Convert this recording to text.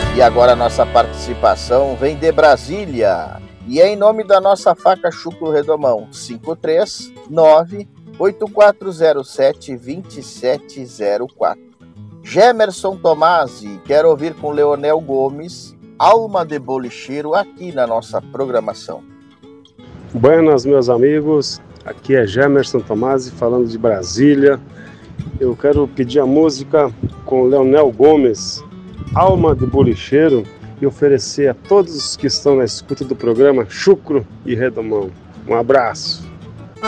E agora a nossa participação vem Brasília. E é em nome da nossa faca Chucro Redomão, 539-8407-2704. Gemerson Tomasi, quero ouvir com Leonel Gomes, Alma de Bolicheiro, aqui na nossa programação. Buenas, meus amigos, aqui é Gemerson Tomasi falando de Brasília. Eu quero pedir a música com Leonel Gomes, Alma de Bolicheiro, e oferecer a todos que estão na escuta do programa Chucro e Redomão. Um abraço.